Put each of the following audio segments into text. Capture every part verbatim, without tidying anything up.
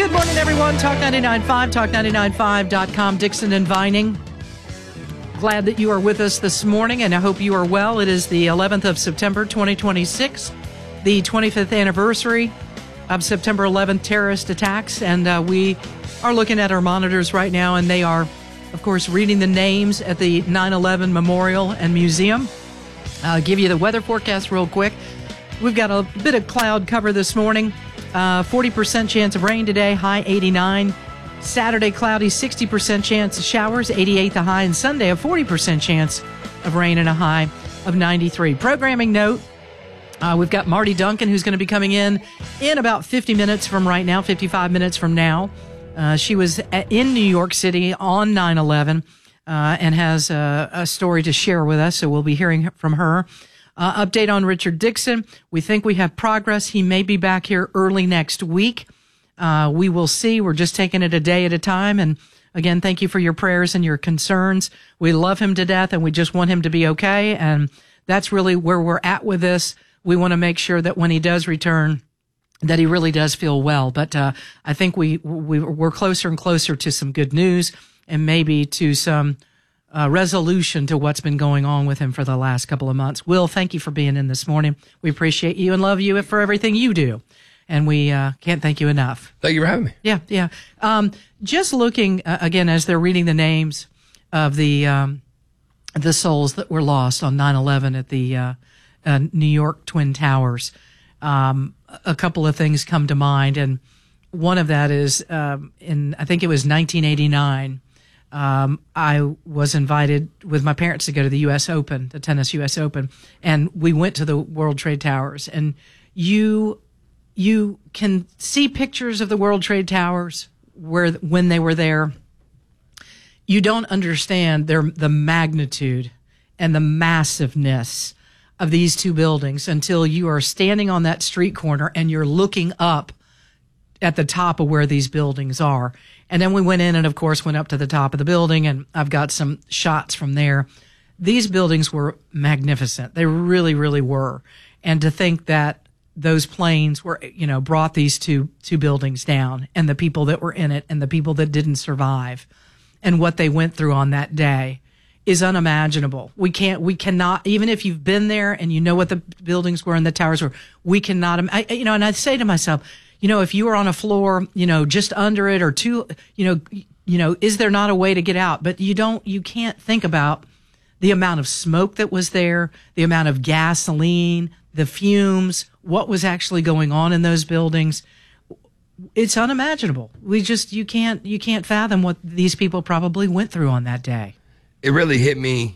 Good morning, everyone. Talk ninety-nine point five, talk ninety-nine point five dot com, Dixon and Vining. Glad that you are with us this morning, and I hope you are well. It is the eleventh of September, twenty twenty-six, the twenty-fifth anniversary of September eleventh terrorist attacks, and uh, we are looking at our monitors right now, and they are, of course, reading the names at the nine eleven Memorial and Museum. I'll give you the weather forecast real quick. We've got a bit of cloud cover this morning. Uh, forty percent chance of rain today, high eighty-nine. Saturday, cloudy, sixty percent chance of showers, eighty-eight the high. And Sunday, a forty percent chance of rain and a high of ninety-three. Programming note, uh, we've got Marty Duncan, who's going to be coming in in about fifty minutes from right now, fifty-five minutes from now. Uh, she was in New York City on nine eleven uh, and has a, a story to share with us, so we'll be hearing from her. Uh, update on Richard Dixon. We think we have progress. He may be back here early next week. Uh, we will see. We're just taking it a day at a time. And again, thank you for your prayers and your concerns. We love him to death, and we just want him to be okay. And that's really where we're at with this. We want to make sure that when he does return, that he really does feel well. But uh, I think we, we we're closer and closer to some good news, and maybe to some Uh, resolution to what's been going on with him for the last couple of months. Will, thank you for being in this morning. We appreciate you and love you for everything you do. And we uh, can't thank you enough. Thank you for having me. Yeah, yeah. Um, just looking, uh, again, as they're reading the names of the um, the souls that were lost on nine eleven at the uh, uh, New York Twin Towers, um, a couple of things come to mind. And one of that is um, in, I think it was nineteen eighty-nine, Um, I was invited with my parents to go to the U S Open, the tennis U S Open, and we went to the World Trade Towers. And you, you can see pictures of the World Trade Towers where, when they were there. You don't understand their, the magnitude and the massiveness of these two buildings until you are standing on that street corner and you're looking up at the top of where these buildings are. And then we went in and, of course, went up to the top of the building, and I've got some shots from there. These buildings were magnificent. They really, really were. And to think that those planes were, you know, brought these two, two buildings down, and the people that were in it and the people that didn't survive and what they went through on that day is unimaginable. We can't, we cannot, even if you've been there and you know what the buildings were and the towers were, we cannot, I, you know, and I say to myself, you know, if you were on a floor, you know, just under it or two, you know, you know, is there not a way to get out? But you don't, you can't think about the amount of smoke that was there, the amount of gasoline, the fumes, what was actually going on in those buildings. It's unimaginable. We just, you can't, you can't fathom what these people probably went through on that day. It really hit me,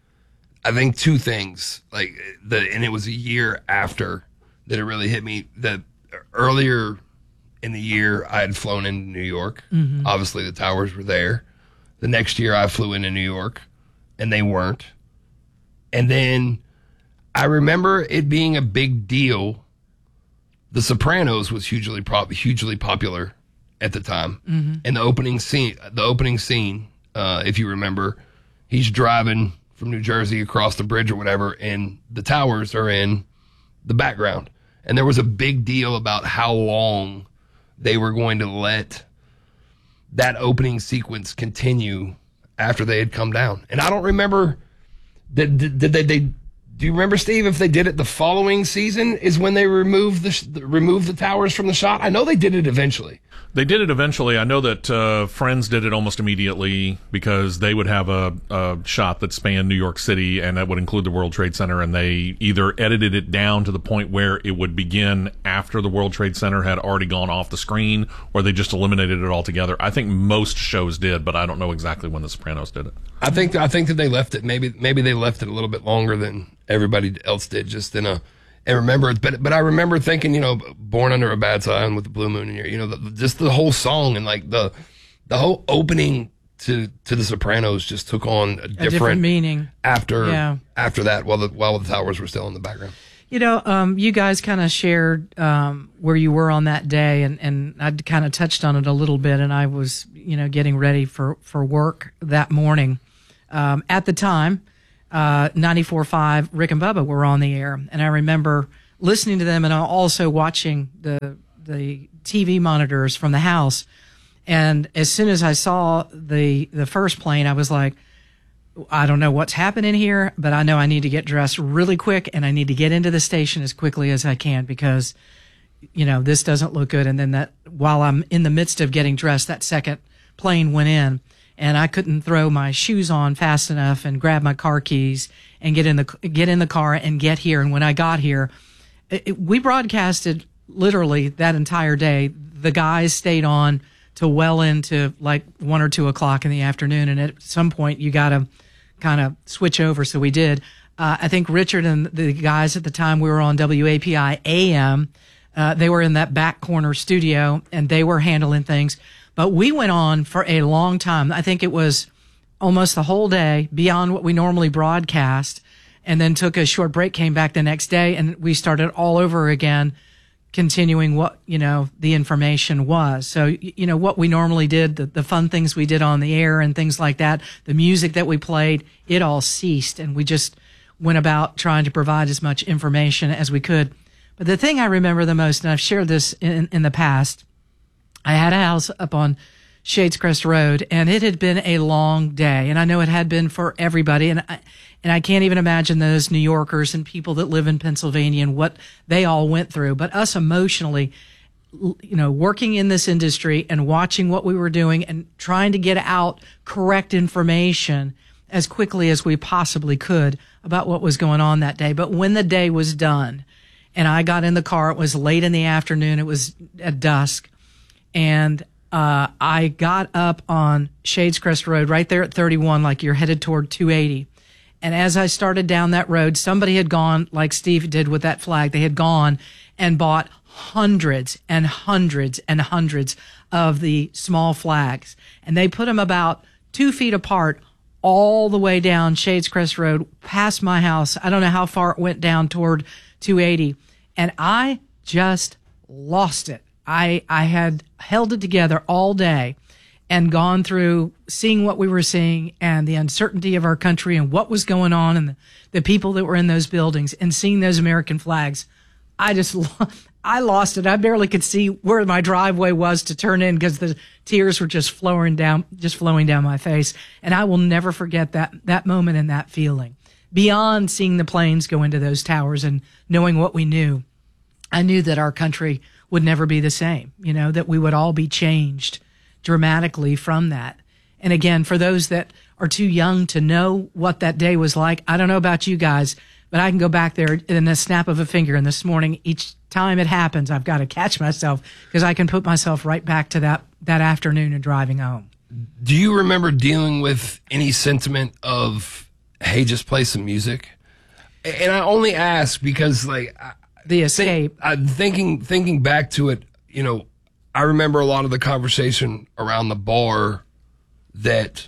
I think, two things. Like, the, and it was a year after that it really hit me. That earlier in the year, I had flown into New York. Mm-hmm. Obviously, the towers were there. The next year, I flew into New York, and they weren't. And then I remember it being a big deal. The Sopranos was hugely pro- hugely popular at the time. Mm-hmm. And the opening scene, the opening scene, uh, if you remember, he's driving from New Jersey across the bridge or whatever, and the towers are in the background. And there was a big deal about how long they were going to let that opening sequence continue after they had come down. And I don't remember, did, did, did they, they, do you remember, Steve, if they did it the following season is when they removed the, removed the towers from the shot? I know they did it eventually. They did it eventually. I know that uh, Friends did it almost immediately because they would have a, a shot that spanned New York City, and that would include the World Trade Center, and they either edited it down to the point where it would begin after the World Trade Center had already gone off the screen, or they just eliminated it altogether. I think most shows did, but I don't know exactly when The Sopranos did it. I think I think that they left it. Maybe maybe they left it a little bit longer than everybody else did, just in a and remember, but but I remember thinking, you know, Born Under a Bad Sign with the Blue Moon in your, you know, the, just the whole song and like the the whole opening to to The Sopranos just took on a different, a different meaning after yeah. after that, while the while the towers were still in the background. You know, um, you guys kind of shared um, where you were on that day, and, and I kind of touched on it a little bit, and I was, you know, getting ready for, for work that morning. Um, at the time, uh, ninety-four point five, Rick and Bubba were on the air, and I remember listening to them and also watching the the T V monitors from the house. And as soon as I saw the the first plane, I was like, I don't know what's happening here, but I know I need to get dressed really quick and I need to get into the station as quickly as I can because, you know, this doesn't look good. And then that while I'm in the midst of getting dressed, that second plane went in and I couldn't throw my shoes on fast enough and grab my car keys and get in the get in the car and get here. And when I got here, it, it, we broadcasted literally that entire day. The guys stayed on till well into like one or two o'clock in the afternoon. And at some point you got to kind of switch over. So we did. Uh, I think Richard and the guys at the time we were on W A P I A M, uh, they were in that back corner studio and they were handling things. But we went on for a long time. I think it was almost the whole day beyond what we normally broadcast, and then took a short break, came back the next day, and we started all over again, continuing what, you know, the information was. So, you know, what we normally did, the, the fun things we did on the air and things like that, the music that we played, it all ceased. And we just went about trying to provide as much information as we could. But the thing I remember the most, and I've shared this in, in the past, I had a house up on Shadescrest Road, and it had been a long day. And I know it had been for everybody. And I, and I can't even imagine those New Yorkers and people that live in Pennsylvania and what they all went through. But us emotionally, you know, working in this industry and watching what we were doing and trying to get out correct information as quickly as we possibly could about what was going on that day. But when the day was done and I got in the car, it was late in the afternoon. It was at dusk. And uh, I got up on Shadescrest Road right there at thirty-one, like you're headed toward two eighty. And as I started down that road, somebody had gone, like Steve did with that flag, they had gone and bought hundreds and hundreds and hundreds of the small flags. And they put them about two feet apart all the way down Shadescrest Road, past my house. I don't know how far it went down toward two eighty. And I just lost it. I, I had held it together all day and gone through seeing what we were seeing and the uncertainty of our country and what was going on and the, the people that were in those buildings and seeing those American flags. I just, I lost it. I barely could see where my driveway was to turn in because the tears were just flowing down, just flowing down my face. And I will never forget that, that moment and that feeling. Beyond seeing the planes go into those towers and knowing what we knew, I knew that our country would never be the same, you know, that we would all be changed dramatically from that. And again, for those that are too young to know what that day was like, I don't know about you guys, but I can go back there in the snap of a finger. And this morning, each time it happens, I've got to catch myself because I can put myself right back to that, that afternoon and driving home. Do you remember dealing with any sentiment of, hey, just play some music? And I only ask because, like, I, the escape. Think, I'm thinking, thinking back to it, you know, I remember a lot of the conversation around the bar that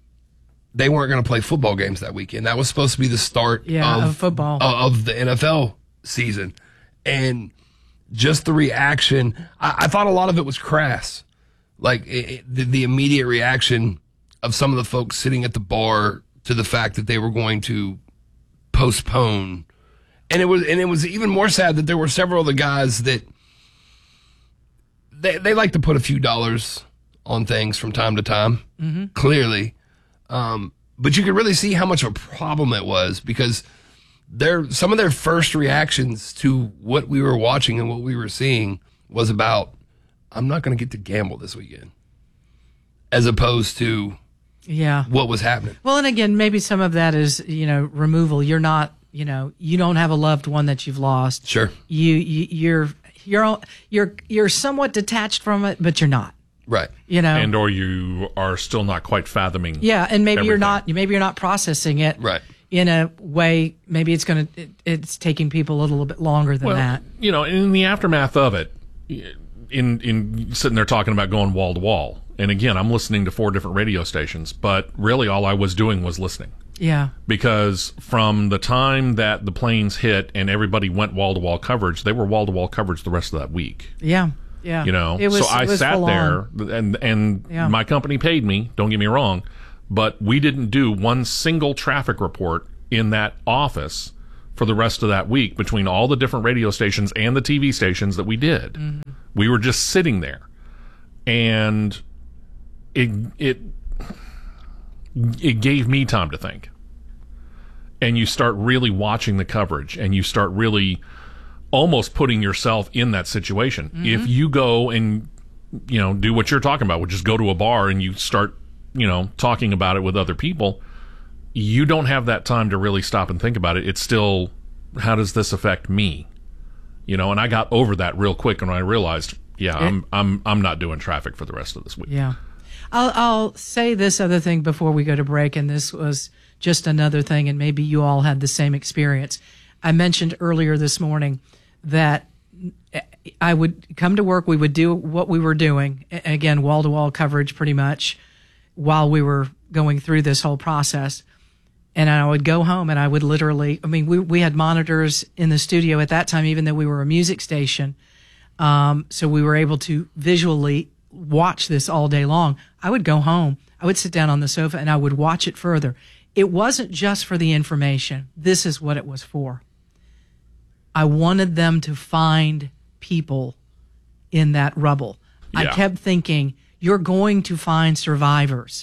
they weren't going to play football games that weekend. That was supposed to be the start yeah, of, of football, of the N F L season. And just the reaction, I, I thought a lot of it was crass. Like it, it, the, the immediate reaction of some of the folks sitting at the bar to the fact that they were going to postpone. And it was, and it was even more sad that there were several of the guys that they they like to put a few dollars on things from time to time, mm-hmm. clearly. Um, but you could really see how much of a problem it was because their some of their first reactions to what we were watching and what we were seeing was about, I'm not going to get to gamble this weekend, as opposed to yeah what was happening. Well, and again, maybe some of that is, you know, removal. You're not. You know, you don't have a loved one that you've lost. Sure. You, you you're you're you're you're somewhat detached from it, but you're not. Right. You know, and or you are still not quite fathoming. Yeah, and maybe everything. you're not. Maybe you're not processing it. Right. In a way, maybe it's going to. It, it's taking people a little bit longer than well, that. You know, in the aftermath of it, in in sitting there talking about going wall to wall, and again, I'm listening to four different radio stations, but really all I was doing was listening. Yeah. Because from the time that the planes hit and everybody went wall-to-wall coverage, they were wall-to-wall coverage the rest of that week. Yeah. Yeah. You know, it was, so I it was sat there on. and and yeah. my company paid me, don't get me wrong, but we didn't do one single traffic report in that office for the rest of that week between all the different radio stations and the T V stations that we did. Mm-hmm. We were just sitting there. And it it it gave me time to think. And you start really watching the coverage, and you start really almost putting yourself in that situation. Mm-hmm. If you go and, you know, do what you're talking about, which is go to a bar and you start, you know, talking about it with other people, you don't have that time to really stop and think about it. It's still, how does this affect me? You know, and I got over that real quick when I realized, yeah, I'm I'm I'm not doing traffic for the rest of this week. Yeah. I'll I'll say this other thing before we go to break, and this was just another thing, and maybe you all had the same experience. I mentioned earlier this morning that I would come to work, we would do what we were doing, again, wall-to-wall coverage pretty much, while we were going through this whole process. And I would go home and I would literally, I mean, we, we had monitors in the studio at that time, even though we were a music station. Um, so we were able to visually watch this all day long. I would go home, I would sit down on the sofa and I would watch it further. It wasn't just for the information. This is what it was for. I wanted them to find people in that rubble. Yeah. I kept thinking, you're going to find survivors.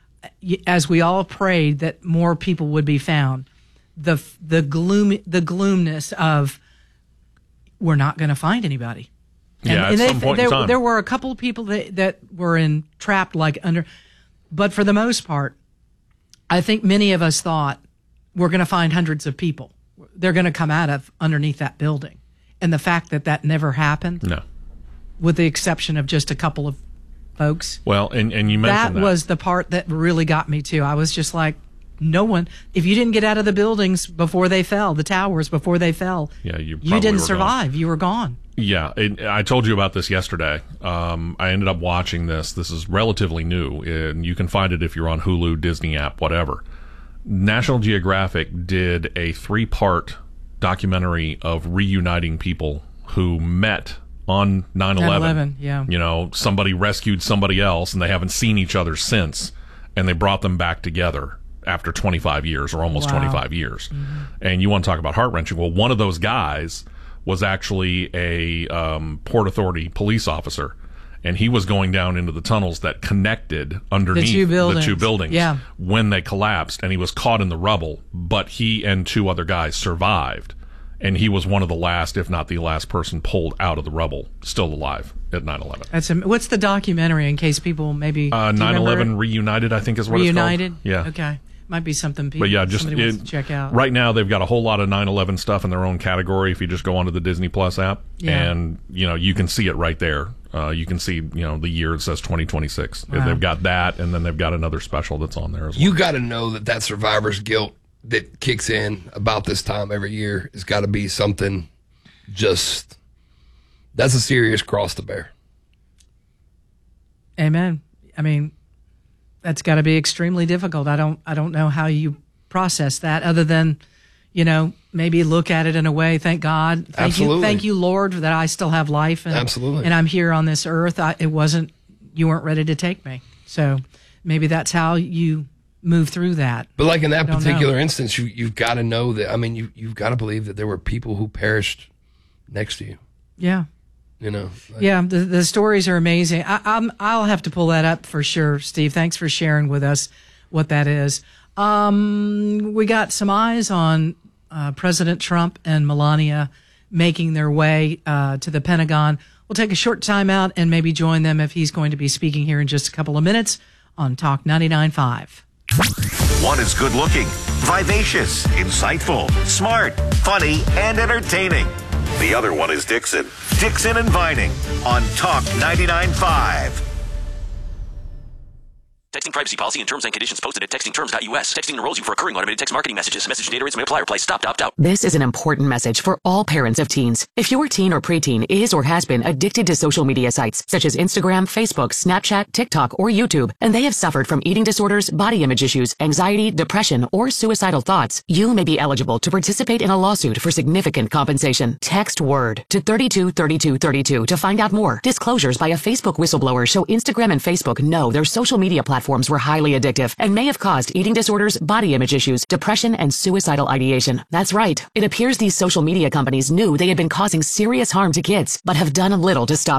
As we all prayed that more people would be found, the the gloom the gloomness of we're not going to find anybody. And, yeah, at and they, some point there, in time. there were a couple of people that, that were in trapped like under, but for the most part, I think many of us thought we're going to find hundreds of people. They're going to come out of underneath that building. And the fact that that never happened, no, with the exception of just a couple of folks. Well, and, and you mentioned that. That was the part that really got me too. I was just like, no one, if you didn't get out of the buildings before they fell, the towers before they fell, yeah, you, you didn't survive. Gone. You were gone. Yeah, it, I told you about this yesterday. Um, I ended up watching this. This is relatively new, and you can find it if you're on Hulu, Disney app, whatever. National Geographic did a three-part documentary of reuniting people who met on nine eleven. nine eleven, yeah. You know, somebody rescued somebody else, and they haven't seen each other since, and they brought them back together after twenty-five years, or almost wow. twenty-five years. Mm-hmm. And you want to talk about heart-wrenching. Well, one of those guys was actually a um, Port Authority police officer, and he was going down into the tunnels that connected underneath the two buildings, the two buildings yeah. when they collapsed, and he was caught in the rubble, but he and two other guys survived, and he was one of the last, if not the last person pulled out of the rubble, still alive at nine eleven. That's a, what's the documentary, in case people maybe uh, nine eleven Reunited, I think is what Reunited? it's called. Yeah. Okay. Might be something people but yeah, just somebody wants it, to check out. Right now, they've got a whole lot of nine eleven stuff in their own category if you just go onto the Disney Plus app. Yeah. And, you know, you can see it right there. Uh, you can see, you know, the year it says twenty twenty-six. Wow. They've got that, and then they've got another special that's on there as well. You got to know that that survivor's guilt that kicks in about this time every year has got to be something just, that's a serious cross to bear. Amen. I mean, that's got to be extremely difficult. I don't I don't know how you process that other than, you know, maybe look at it in a way, thank God. Thank Absolutely. you, thank you, Lord, that I still have life and, Absolutely. and I'm here on this earth. I, it wasn't, you weren't ready to take me. So maybe that's how you move through that. But like in that Don't particular know. instance, you, you've got to know that, I mean, you, you've got to believe that there were people who perished next to you, Yeah. you know? Like, Yeah, the, the stories are amazing. I, I'm, I'll have to pull that up for sure, Steve. Thanks for sharing with us what that is. Um, we got some eyes on uh, President Trump and Melania making their way uh, to the Pentagon. We'll take a short time out and maybe join them if he's going to be speaking here in just a couple of minutes on Talk ninety-nine point five. One is good looking, vivacious, insightful, smart, funny, and entertaining. The other one is Dixon. Dixon and Vining on Talk ninety-nine point five. Texting privacy policy and terms and conditions posted at texting terms dot U S. Texting enrolls you for recurring automated text marketing messages. Message data rates may apply. Reply stop to opt out. This is an important message for all parents of teens. If your teen or preteen is or has been addicted to social media sites such as Instagram, Facebook, Snapchat, TikTok, or YouTube, and they have suffered from eating disorders, body image issues, anxiety, depression, or suicidal thoughts, you may be eligible to participate in a lawsuit for significant compensation. Text WORD to thirty-two thirty-two thirty-two to find out more. Disclosures by a Facebook whistleblower show Instagram and Facebook know their social media platforms platforms were highly addictive and may have caused eating disorders, body image issues, depression, and suicidal ideation. That's right. It appears these social media companies knew they had been causing serious harm to kids, but have done little to stop